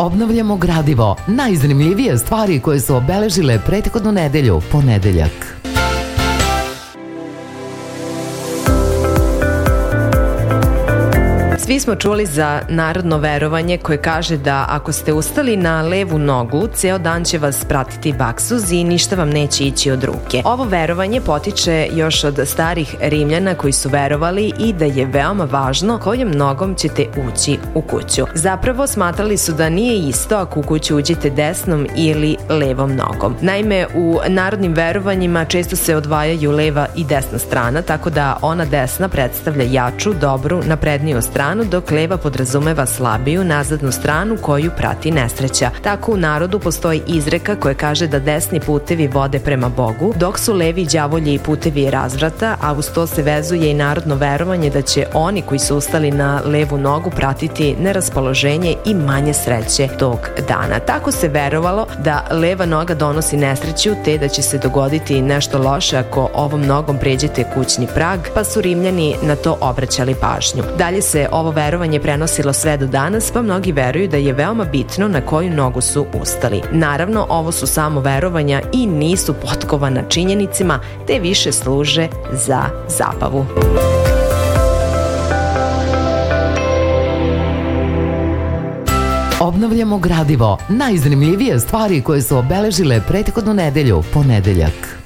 Obnavljamo gradivo, najzanimljivije stvari koje su obeležile prethodnu nedelju, ponedeljak. Svi smo čuli za narodno verovanje koje kaže da ako ste ustali na levu nogu, ceo dan će vas pratiti baksuz i ništa vam neće ići od ruke. Ovo verovanje potiče još od starih Rimljana koji su verovali i da je veoma važno kojom nogom ćete ući u kuću. Zapravo smatrali su da nije isto ako u kuću uđete desnom ili levom nogom. Naime, u narodnim verovanjima često se odvajaju leva i desna strana, tako da ona desna predstavlja jaču, dobru, napredniju stranu, dok leva podrazumeva slabiju, nazadnu stranu koju prati nesreća. Tako u narodu postoji izreka koja kaže da desni putevi vode prema Bogu, dok su levi đavolji putevi razvrata, a uz to se vezuje i narodno verovanje da će oni koji su ustali na levu nogu pratiti neraspoloženje i manje sreće tog dana. Tako se verovalo da leva noga donosi nesreću, te da će se dogoditi nešto loše ako ovom nogom pređete kućni prag, pa su Rimljani na to obraćali pažnju. Dalje se ovo verovanje prenosilo sve do danas, pa mnogi veruju da je veoma bitno na koju nogu su ustali. Naravno, ovo su samo verovanja i nisu potkovana činjenicima, te više služe za zabavu. Obnavljamo gradivo, najzanimljivije stvari koje su obeležile prethodnu nedelju, ponedeljak.